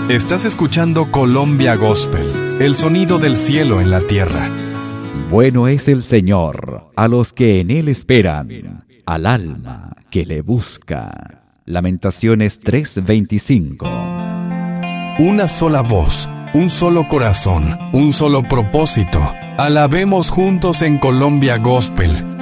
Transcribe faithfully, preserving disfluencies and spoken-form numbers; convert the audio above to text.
Estás escuchando Colombia Gospel, el sonido del cielo en la tierra. Bueno es el Señor a los que en Él esperan, al alma que le busca. Lamentaciones tres veinticinco. Una sola voz, un solo corazón, un solo propósito. Alabemos juntos en Colombia Gospel.